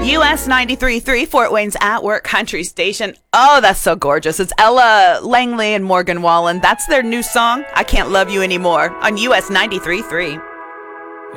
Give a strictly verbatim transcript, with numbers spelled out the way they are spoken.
U S ninety-three point three, Fort Wayne's At Work Country Station. Oh, that's so gorgeous. It's Ella Langley and Morgan Wallen. That's their new song, I Can't Love You Anymore, on U S ninety-three point three.